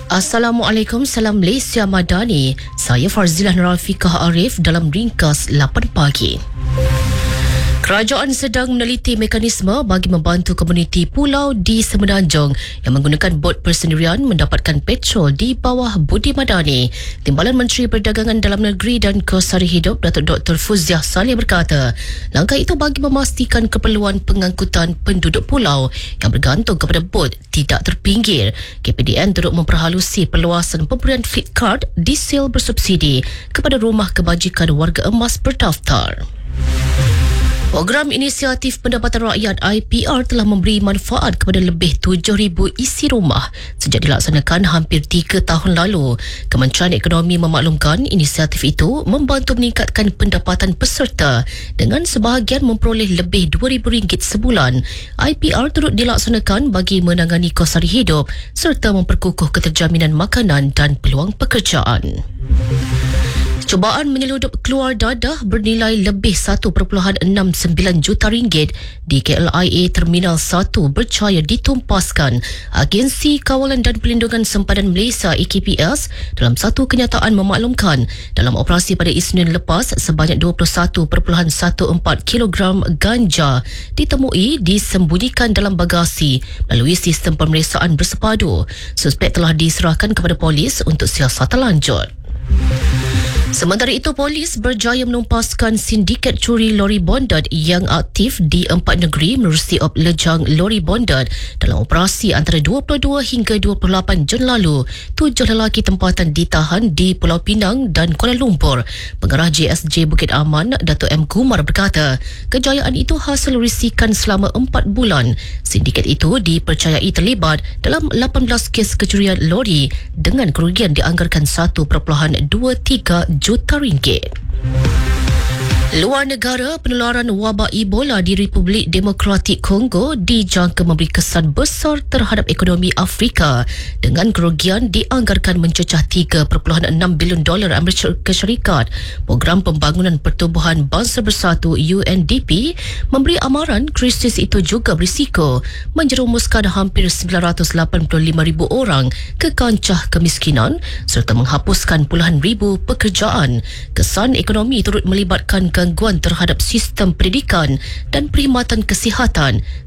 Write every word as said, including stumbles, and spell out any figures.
Assalamualaikum, salam Malaysia Madani. Saya Farzilah Nurafiqah Arif dalam ringkas lapan pagi. Kerajaan sedang meneliti mekanisme bagi membantu komuniti pulau di Semenanjung yang menggunakan bot persendirian mendapatkan petrol di bawah Budi Madani. Timbalan Menteri Perdagangan Dalam Negeri dan Kos Sari Hidup Datuk Doktor Fuziah Saleh berkata, langkah itu bagi memastikan keperluan pengangkutan penduduk pulau yang bergantung kepada bot tidak terpinggir. K P D N turut memperhalusi perluasan pemberian Fleet Card diesel bersubsidi kepada rumah kebajikan warga emas berdaftar. Program Inisiatif Pendapatan Rakyat I P R telah memberi manfaat kepada lebih tujuh ribu isi rumah sejak dilaksanakan hampir tiga tahun lalu. Kementerian Ekonomi memaklumkan inisiatif itu membantu meningkatkan pendapatan peserta dengan sebahagian memperoleh lebih dua ribu ringgit sebulan. I P R turut dilaksanakan bagi menangani kos sari hidup serta memperkukuh keterjaminan makanan dan peluang pekerjaan. Cubaan menyeludup keluar dadah bernilai lebih satu perpuluhan enam sembilan juta ringgit di K L I A Terminal satu berjaya ditumpaskan. Agensi Kawalan dan Pelindungan Sempadan Malaysia A K P S dalam satu kenyataan memaklumkan dalam operasi pada Isnin lepas sebanyak dua puluh satu perpuluhan empat belas kilogram ganja ditemui disembunyikan dalam bagasi melalui sistem pemeriksaan bersepadu. Suspek telah diserahkan kepada polis untuk siasatan lanjut. Sementara itu, polis berjaya menumpaskan sindiket curi lori bondet yang aktif di empat negeri menerusi op lejang lori bondet dalam operasi antara dua puluh dua hingga dua puluh lapan Jun lalu. Tujuh lelaki tempatan ditahan di Pulau Pinang dan Kuala Lumpur. Pengarah J S J Bukit Aman, Datuk M. Kumar berkata, kejayaan itu hasil risikan selama empat bulan. Sindiket itu dipercayai terlibat dalam lapan belas kes kecurian lori dengan kerugian dianggarkan satu perpuluhan dua tiga juta ringgit. Luar negara, penularan wabak Ebola di Republik Demokratik Kongo dijangka memberi kesan besar terhadap ekonomi Afrika dengan kerugian dianggarkan mencecah tiga perpuluhan enam bilion dolar Amerika Syarikat. Program Pembangunan Pertubuhan Bangsa Bersatu U N D P memberi amaran krisis itu juga berisiko menjerumuskan hampir sembilan ratus lapan puluh lima ribu orang ke kancah kemiskinan serta menghapuskan puluhan ribu pekerjaan. Kesan ekonomi turut melibatkan gangguan terhadap sistem pendidikan dan perkhidmatan kesihatan